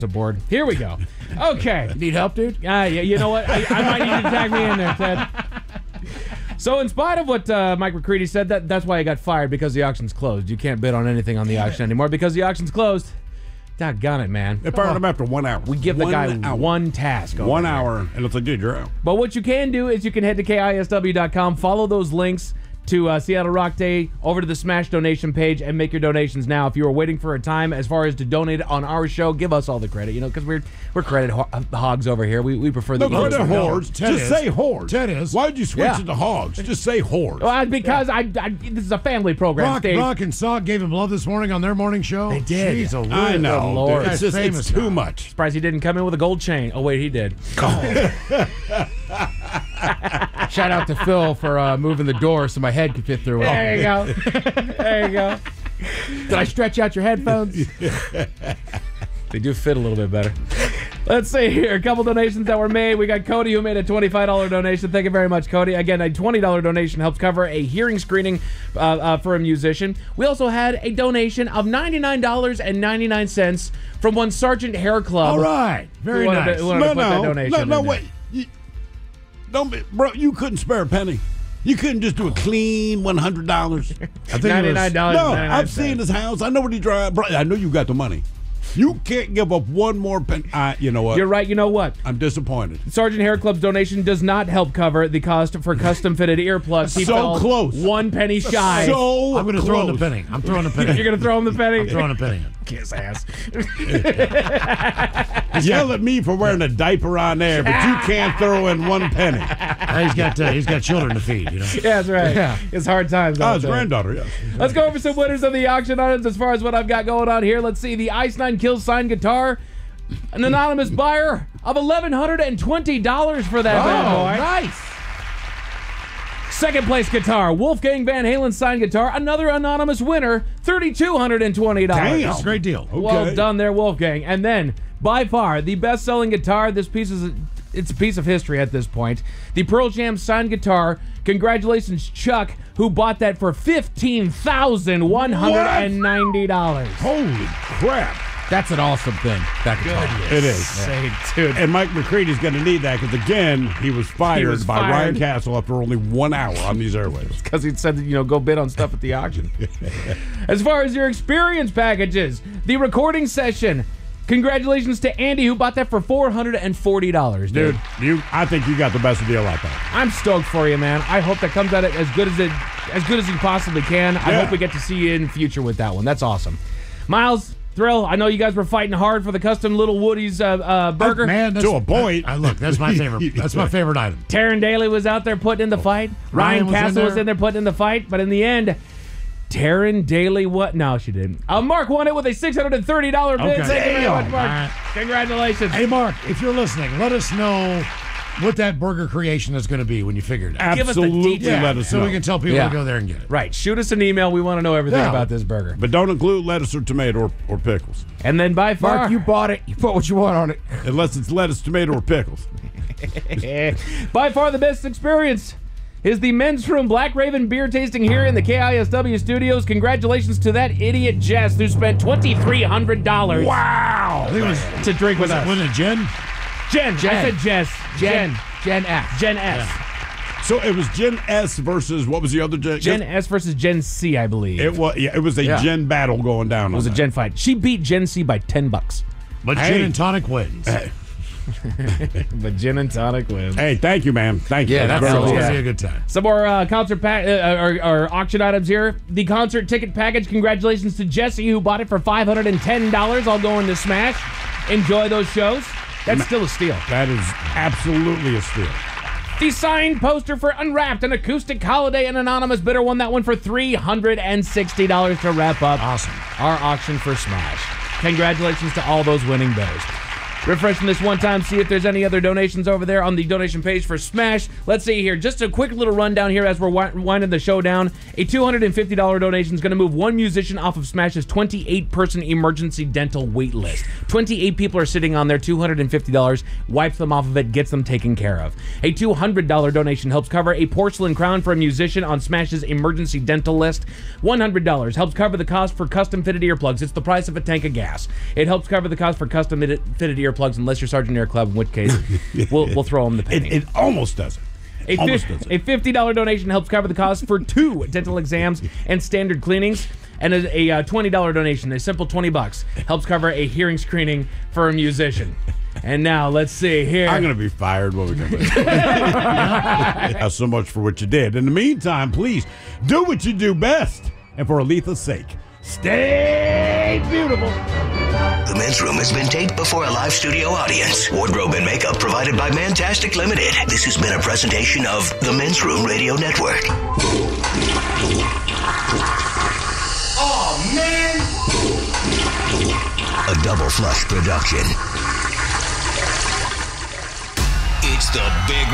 board. Here we go. Okay. You need help, dude? Yeah, you know what? I might need you to tag me in there, Ted. So in spite of what Mike McCready said, that's why he got fired, because the auction's closed. You can't bid on anything on the auction anymore because the auction's closed. Doggone it, man. They fired him after 1 hour. We give the guy one task. 1 hour, and it's like, dude, you're out. But what you can do is you can head to KISW.com, follow those links to Seattle Rock Day, over to the Smash donation page, and make your donations now. If you were waiting for a time as far as to donate on our show, give us all the credit, because we're credit hogs over here. We prefer the credit whores. Just say whores. Ted is. Why'd you switch it to hogs? Just say whores. Well, because this is a family program. Rock and Sock gave him love this morning on their morning show. They did. Jeez, I know. Lord. It's just it's too much. Surprised he didn't come in with a gold chain. Oh, wait, he did. Shout out to Phil for moving the door so my head could fit through it. There you go. There you go. Did I stretch out your headphones? They do fit a little bit better. Let's see here. A couple donations that were made. We got Cody, who made a $25 donation. Thank you very much, Cody. Again, a $20 donation helps cover a hearing screening for a musician. We also had a donation of $99.99 from one Sergeant Hair Club. All right. Very nice. No, wait. Bro, you couldn't spare a penny. You couldn't just do a clean $100. I think $99. No, I've seen his house. I know what he drives. Bro, I know you got the money. You can't give up one more penny. You know what? You're right. You know what? I'm disappointed. Sergeant Hair Club's donation does not help cover the cost for custom-fitted earplugs. He fell close. 1 penny shy. I'm going to throw him the penny. I'm throwing the penny. You're going to throw him the penny? I'm throwing a penny in. Kiss ass. Yell at me for wearing a diaper on there, but you can't throw in 1 penny. He's got children to feed, Yeah, that's right. Yeah. It's hard times. His granddaughter, yes. Let's go over some winners of the auction items as far as what I've got going on here. Let's see. The Ice Nine Kills signed guitar. An anonymous buyer of $1,120 for that bad boy. Nice. Second place guitar, Wolfgang Van Halen signed guitar. Another anonymous winner, $3,220. Damn. That's a great deal. Okay. Well done there, Wolfgang. And then, by far, the best-selling guitar. It's a piece of history at this point. The Pearl Jam signed guitar. Congratulations, Chuck, who bought that for $15,190. Holy crap. That's an awesome thing. It is. Dude. And Mike McCready's going to need that because, again, he was fired by Ryan Castle after only 1 hour on these airwaves. Because he said, go bid on stuff at the auction. As far as your experience packages, the recording session, congratulations to Andy, who bought that for $440. Dude, I think you got the best deal out there. I'm stoked for you, man. I hope that comes out as good as you possibly can. I hope we get to see you in the future with that one. That's awesome. Miles, Thrill, I know you guys were fighting hard for the custom Little Woody's burger. Man, to a point. Look, that's my favorite. That's my favorite item. Taryn Daly was out there putting in the fight. Ryan Castle was in there putting in the fight. But in the end, Taryn Daly, what? No, she didn't. Mark won it with a $630 bid. Okay. Thank you very much, Mark. Right. Congratulations. Hey, Mark, if you're listening, let us know what that burger creation is going to be when you figure it out. Absolutely, let us know. So we can tell people to go there and get it. Right. Shoot us an email. We want to know everything about this burger. But don't include lettuce or tomato or pickles. And then by far, Mark, you bought it. You put what you want on it. Unless it's lettuce, tomato, or pickles. by far the best experience is the Men's Room Black Raven beer tasting here in the KISW studios. Congratulations to that idiot Jess who spent $2,300. Wow! I think it was to drink with us. Was it Jen? Jen. I said Jess. Jen S. Jen S. Yeah. So it was Gen S versus, what was the other Gen? Gen S versus Gen C, I believe. It was a Gen battle going down. It was a Gen fight. She beat Gen C by $10. But Gin and Tonic wins. But Gin and Tonic wins. Hey, thank you, man. Thank you. Yeah, that's going to be a good time. Some more concert or auction items here. The concert ticket package. Congratulations to Jesse, who bought it for $510. I'll go into Smash. Enjoy those shows. That's still a steal. That is absolutely a steal. The signed poster for Unwrapped, an acoustic holiday, an anonymous bidder won that one for $360 to wrap up awesome our auction for Smash. Congratulations to all those winning bidders. Refreshing this one time, see if there's any other donations over there on the donation page for Smash. Let's see here. Just a quick little rundown here as we're winding the show down. A $250 donation is going to move one musician off of Smash's 28-person emergency dental wait list. 28 people are sitting on there. $250 wipes them off of it, gets them taken care of. A $200 donation helps cover a porcelain crown for a musician on Smash's emergency dental list. $100 helps cover the cost for custom-fitted earplugs. It's the price of a tank of gas. It helps cover the cost for custom-fitted earplugs, unless you're Sergeant Air Club, in which case we'll throw them the penny. It almost doesn't. A $50 donation helps cover the cost for 2 dental exams and standard cleanings. And a $20 donation, a simple $20, helps cover a hearing screening for a musician. And now, let's see here. I'm going to be fired when we come back. So much for what you did. In the meantime, please do what you do best. And for Aletha's sake, stay beautiful. The Men's Room has been taped before a live studio audience. Wardrobe and makeup provided by Mantastic Limited. This has been a presentation of the Men's Room Radio Network. Oh, man! A Double Flush production. It's the big